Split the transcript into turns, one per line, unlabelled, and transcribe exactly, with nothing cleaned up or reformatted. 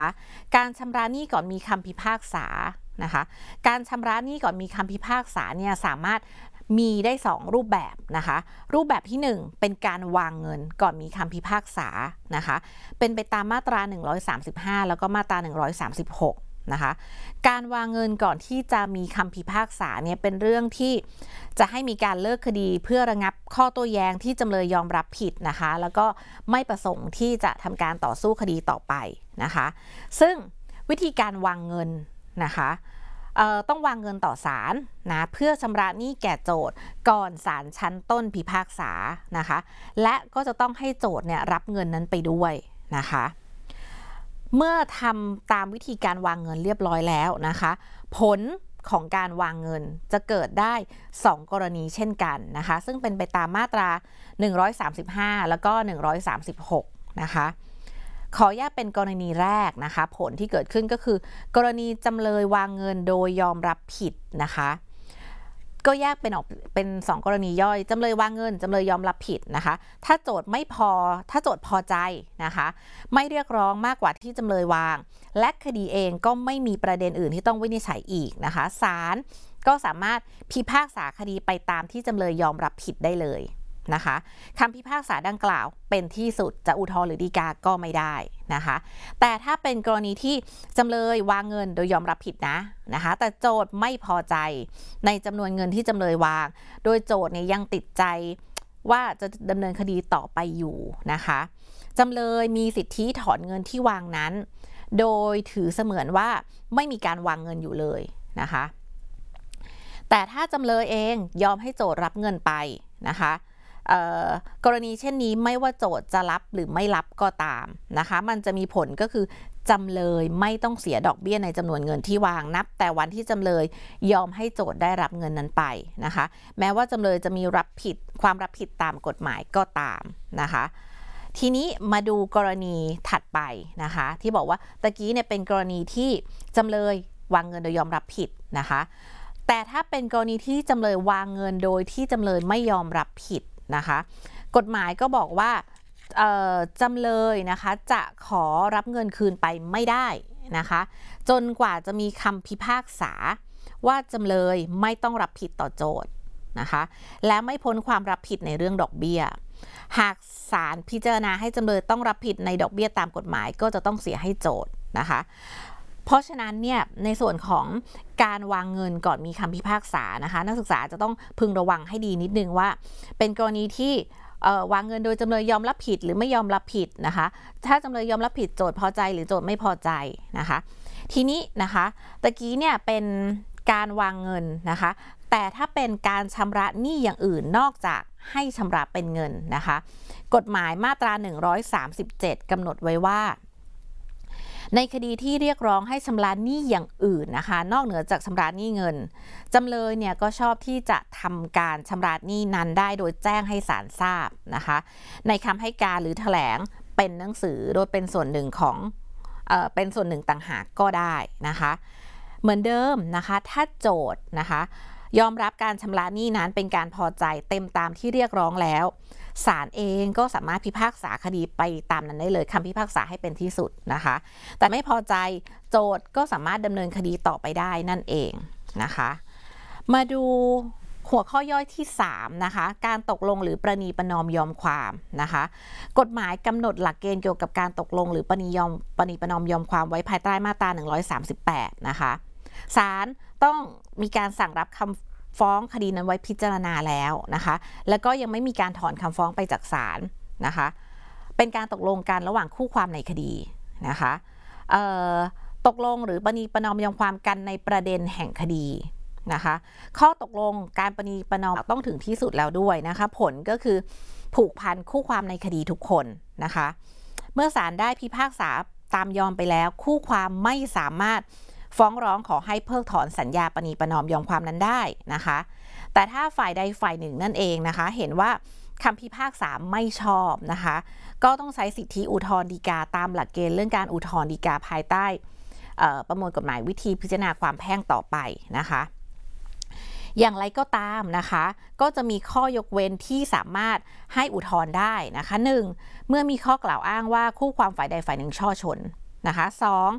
การชำระหนี้ก่อนมีคำพิพากษานะคะการชำระหนี้ก่อนมีคำพิพากษาเนี่ยสามารถมีได้สองรูปแบบนะคะรูปแบบที่หนึ่งเป็นการวางเงินก่อนมีคำพิพากษานะคะเป็นไปตามมาตราหนึ่งร้อยสามสิบห้าแล้วก็มาตราหนึ่งร้อยสามสิบหกนะคะการวางเงินก่อนที่จะมีคำพิพากษาเนี่ยเป็นเรื่องที่จะให้มีการเลิกคดีเพื่อระงับข้อโต้แย้งที่จำเลยยอมรับผิดนะคะแล้วก็ไม่ประสงค์ที่จะทำการต่อสู้คดีต่อไปนะคะซึ่งวิธีการวางเงินนะคะต้องวางเงินต่อศาลนะเพื่อชำระหนี้แก่โจทก์ก่อนศาลชั้นต้นพิพากษานะคะและก็จะต้องให้โจทก์เนี่ยรับเงินนั้นไปด้วยนะคะเมื่อทำตามวิธีการวางเงินเรียบร้อยแล้วนะคะผลของการวางเงินจะเกิดได้สองกรณีเช่นกันนะคะซึ่งเป็นไปตามมาตราหนึ่งร้อยสามสิบห้าแล้วก็หนึ่งร้อยสามสิบหกนะคะขอแยกเป็นกรณีแรกนะคะผลที่เกิดขึ้นก็คือกรณีจำเลยวางเงินโดยยอมรับผิดนะคะก็แยกเป็นออกเป็นสองกรณีย่อยจำเลยวางเงินจำเลยยอมรับผิดนะคะถ้าโจทย์ไม่พอถ้าโจทย์พอใจนะคะไม่เรียกร้องมากกว่าที่จำเลยวางและคดีเองก็ไม่มีประเด็นอื่นที่ต้องวินิจฉัยอีกนะคะศาลก็สามารถพิพากษาคดีไปตามที่จำเลยยอมรับผิดได้เลยนะคะคำพิพากษาดังกล่าวเป็นที่สุดจะอุทธรณ์หรือฎีกาก็ไม่ได้นะคะแต่ถ้าเป็นกรณีที่จำเลยวางเงินโดยยอมรับผิดนะนะคะแต่โจทย์ไม่พอใจในจำนวนเงินที่จำเลยวางโดยโจทย์เนี่ยยังติดใจว่าจะดำเนินคดีต่อไปอยู่นะคะจำเลยมีสิทธิถอนเงินที่วางนั้นโดยถือเสมือนว่าไม่มีการวางเงินอยู่เลยนะคะแต่ถ้าจำเลยเองยอมให้โจทย์รับเงินไปนะคะกรณีเช่นนี้ไม่ว่าโจทย์จะรับหรือไม่รับก็ตามนะคะมันจะมีผลก็คือจำเลยไม่ต้องเสียดอกเบี้ยในจำนวนเงินที่วางนับแต่วันที่จำเลยยอมให้โจทย์ได้รับเงินนั้นไปนะคะแม้ว่าจำเลยจะมีรับผิดความรับผิดตามกฎหมายก็ตามนะคะทีนี้มาดูกรณีถัดไปนะคะที่บอกว่าตะกี้เนี่ยเป็นกรณีที่จำเลยวางเงินโดยยอมรับผิดนะคะแต่ถ้าเป็นกรณีที่จำเลยวางเงินโดยที่จำเลยไม่ยอมรับผิดนะคะกฎหมายก็บอกว่าจำเลยนะคะจะขอรับเงินคืนไปไม่ได้นะคะจนกว่าจะมีคำพิพากษาว่าจำเลยไม่ต้องรับผิดต่อโจทก์นะคะและไม่พ้นความรับผิดในเรื่องดอกเบี้ยหากศาลพิจารณาให้จำเลยต้องรับผิดในดอกเบี้ยตามกฎหมายก็จะต้องเสียให้โจทก์นะคะเพราะฉะนั้นเนี่ยในส่วนของการวางเงินก่อนมีคำพิพากษานะคะนักศึกษาจะต้องพึงระวังให้ดีนิดนึงว่าเป็นกรณีที่วางเงินโดยจำเลยยอมรับผิดหรือไม่ยอมรับผิดนะคะถ้าจำเลยยอมรับผิดโจทย์พอใจหรือโจทย์ไม่พอใจนะคะทีนี้นะคะตะกี้เนี่ยเป็นการวางเงินนะคะแต่ถ้าเป็นการชำระหนี้อย่างอื่นนอกจากให้ชำระเป็นเงินนะคะกฎหมายมาตราหนึ่งร้อยสามสิบเจ็ดกำหนดไว้ว่าในคดีที่เรียกร้องให้ชำระหนี้อย่างอื่นนะคะนอกเหนือจากชำระหนี้เงินจำเลยเนี่ยก็ชอบที่จะทำการชำระหนี้นั้นได้โดยแจ้งให้ศาลทราบนะคะในคำให้การหรือแถลงเป็นหนังสือโดยเป็นส่วนหนึ่งของเอ่อเป็นส่วนหนึ่งต่างหากก็ได้นะคะเหมือนเดิมนะคะถ้าโจทย์นะคะยอมรับการชำระหนี้นั้นเป็นการพอใจเต็มตามที่เรียกร้องแล้วศาลเองก็สามารถพิพากษาคดีไปตามนั้นได้เลยคำพิพากษาให้เป็นที่สุดนะคะแต่ไม่พอใจโจทก์ก็สามารถดำเนินคดีต่อไปได้นั่นเองนะคะมาดูหัวข้อย่อยที่สามนะคะการตกลงหรือประนีประนอมยอมความนะคะกฎหมายกำหนดหลักเกณฑ์เกี่ยวกับการตกลงหรือประนียอมประนีประนอมยอมความไว้ภายใต้มาตราหนึ่งร้อยสามสิบแปดนะคะศาลต้องมีการสั่งรับคำฟ้องคดีนั้นไว้พิจารณาแล้วนะคะแล้วก็ยังไม่มีการถอนคำฟ้องไปจากศาลนะคะเป็นการตกลงกันระหว่างคู่ความในคดีนะคะตกลงหรือประนีประนอมยอมความกันในประเด็นแห่งคดีนะคะข้อตกลงการประนีประนอมต้องถึงที่สุดแล้วด้วยนะคะผลก็คือผูกพันคู่ความในคดีทุกคนนะคะเมื่อศาลได้พิพากษาตามยอมไปแล้วคู่ความไม่สามารถฟ้องร้องขอให้เพิกถอนสัญญาประนีประนอมยอมความนั้นได้นะคะแต่ถ้าฝ่ายใดฝ่ายหนึ่งนั่นเองนะคะเห็นว่าคำพิพากษาไม่ชอบนะคะก็ต้องใช้สิทธิอุทธรณ์ฎีกาตามหลักเกณฑ์เรื่องการอุทธรณ์ฎีกาภายใต้ประมวลกฎหมายวิธีพิจารณาความแพ่งต่อไปนะคะอย่างไรก็ตามนะคะก็จะมีข้อยกเว้นที่สามารถให้อุทธรณ์ได้นะคะหนึ่งเมื่อมีข้อกล่าวอ้างว่าคู่ความฝ่ายใดฝ่ายหนึ่งช่อชนนะคะสอง